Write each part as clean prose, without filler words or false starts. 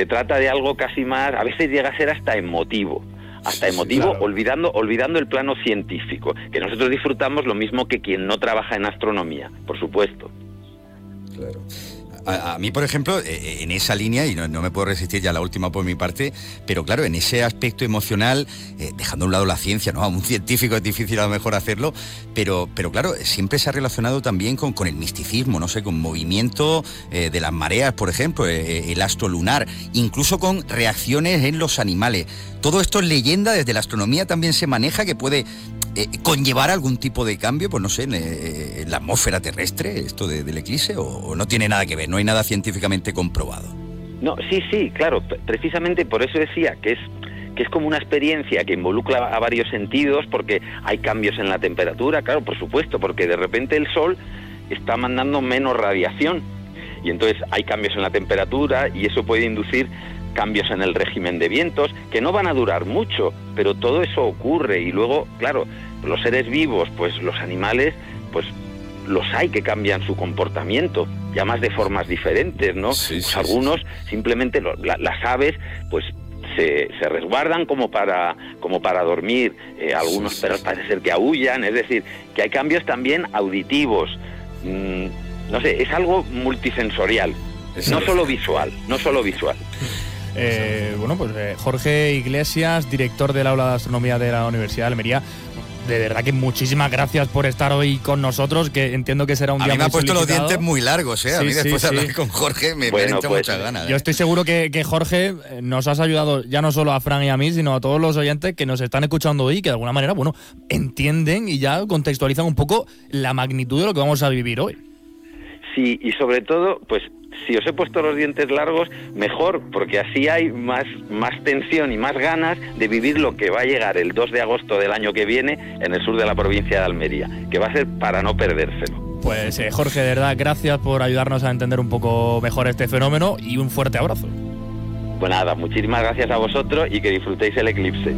se trata de algo casi más, a veces llega a ser hasta emotivo, claro. olvidando el plano científico, que nosotros disfrutamos lo mismo que quien no trabaja en astronomía, por supuesto. Claro. A mí, por ejemplo, en esa línea, y no me puedo resistir ya la última por mi parte, pero claro, en ese aspecto emocional, dejando a un lado la ciencia, ¿no? A un científico es difícil a lo mejor hacerlo, pero claro, siempre se ha relacionado también con el misticismo, no sé, con movimiento de las mareas, por ejemplo, el astro lunar, incluso con reacciones en los animales. Todo esto es leyenda, desde la astronomía también se maneja, que puede conllevar algún tipo de cambio, pues no sé, en la atmósfera terrestre, esto del eclipse, o no tiene nada que ver, no hay nada científicamente comprobado. No, sí, claro, precisamente por eso decía que es como una experiencia que involucra a varios sentidos, porque hay cambios en la temperatura, claro, por supuesto, porque de repente el Sol está mandando menos radiación, y entonces hay cambios en la temperatura, y eso puede inducir cambios en el régimen de vientos, que no van a durar mucho, pero todo eso ocurre, y luego, claro, los seres vivos, pues los animales, pues los hay que cambian su comportamiento, ya más de formas diferentes, ¿no? Sí, pues algunos, simplemente las aves, pues se resguardan como para dormir, algunos perros parece ser que aúllan, es decir, que hay cambios también auditivos, no sé, es algo multisensorial, no solo visual. Jorge Iglesias, director del aula de astronomía de la Universidad de Almería, de verdad que muchísimas gracias por estar hoy con nosotros, que entiendo que será un día muy A mí me ha puesto solicitado. los dientes muy largos, ¿eh? A mí después de hablar con Jorge me han entrado muchas ganas. Yo estoy seguro que Jorge nos has ayudado ya no solo a Fran y a mí, sino a todos los oyentes que nos están escuchando hoy, que de alguna manera, entienden y ya contextualizan un poco la magnitud de lo que vamos a vivir hoy. Sí, y sobre todo, pues si os he puesto los dientes largos, mejor, porque así hay más tensión y más ganas de vivir lo que va a llegar el 2 de agosto del año que viene en el sur de la provincia de Almería, que va a ser para no perdérselo. Pues Jorge, de verdad, gracias por ayudarnos a entender un poco mejor este fenómeno y un fuerte abrazo. Pues nada, muchísimas gracias a vosotros y que disfrutéis el eclipse.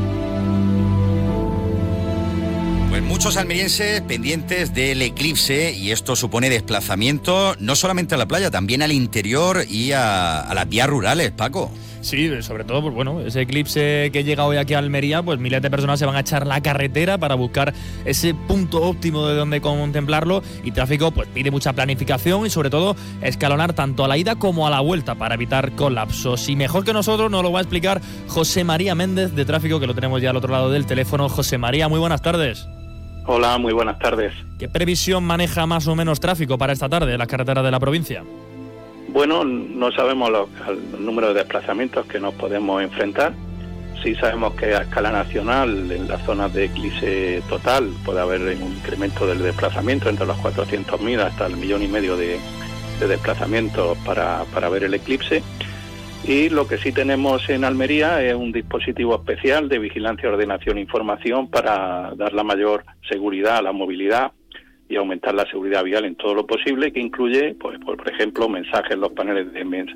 Pues muchos almerienses pendientes del eclipse, y esto supone desplazamiento no solamente a la playa, también al interior y a las vías rurales, Paco. Sí, sobre todo, pues ese eclipse que llega hoy aquí a Almería, pues miles de personas se van a echar la carretera para buscar ese punto óptimo de donde contemplarlo, y tráfico pues pide mucha planificación y sobre todo escalonar tanto a la ida como a la vuelta para evitar colapsos. Y mejor que nosotros nos lo va a explicar José María Méndez de Tráfico, que lo tenemos ya al otro lado del teléfono. José María, muy buenas tardes. Hola, muy buenas tardes. ¿Qué previsión maneja más o menos tráfico para esta tarde en las carreteras de la provincia? Bueno, no sabemos el número de desplazamientos que nos podemos enfrentar. Sí sabemos que a escala nacional, en las zonas de eclipse total, puede haber un incremento del desplazamiento entre los 400.000 hasta el 1,5 millones de desplazamientos para ver el eclipse. Y lo que sí tenemos en Almería es un dispositivo especial de vigilancia, ordenación e información para dar la mayor seguridad a la movilidad y aumentar la seguridad vial en todo lo posible, que incluye, pues, por ejemplo, mensajes en los paneles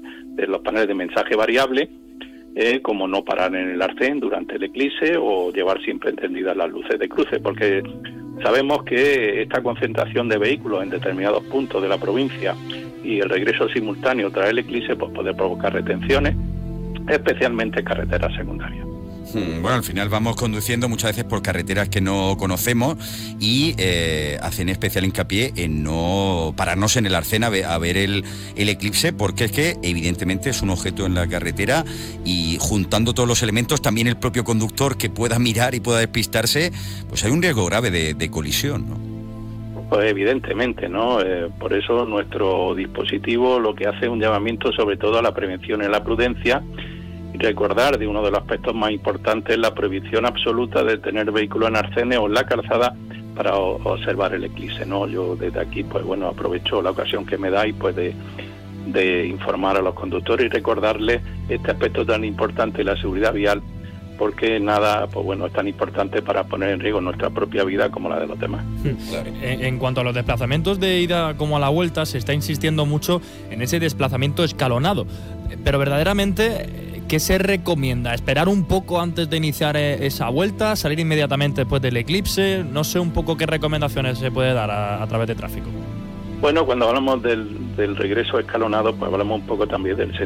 de mensaje variable, como no parar en el arcén durante el eclipse o llevar siempre encendidas las luces de cruce, porque sabemos que esta concentración de vehículos en determinados puntos de la provincia y el regreso simultáneo tras el eclipse pues puede provocar retenciones, especialmente en carreteras secundarias. Bueno, al final vamos conduciendo muchas veces por carreteras que no conocemos y hacen especial hincapié en no pararnos en el arcén a ver el eclipse, porque es que evidentemente es un objeto en la carretera y juntando todos los elementos, también el propio conductor que pueda mirar y pueda despistarse, pues hay un riesgo grave de colisión, ¿no? Pues evidentemente, ¿no? Por eso nuestro dispositivo lo que hace es un llamamiento sobre todo a la prevención y a la prudencia, y recordar de uno de los aspectos más importantes, la prohibición absoluta de tener vehículos en arcenes o en la calzada para observar el eclipse, ¿no? Yo desde aquí, pues bueno, aprovecho la ocasión que me dais, pues de informar a los conductores y recordarles este aspecto tan importante de la seguridad vial, porque nada, pues bueno, es tan importante para poner en riesgo nuestra propia vida como la de los demás. Claro. En cuanto a los desplazamientos de ida como a la vuelta, se está insistiendo mucho en ese desplazamiento escalonado, pero verdaderamente, ¿qué se recomienda? ¿Esperar un poco antes de iniciar esa vuelta? ¿Salir inmediatamente después del eclipse? No sé un poco qué recomendaciones se puede dar a través de Tráfico. Bueno, cuando hablamos del regreso escalonado, pues hablamos un poco también del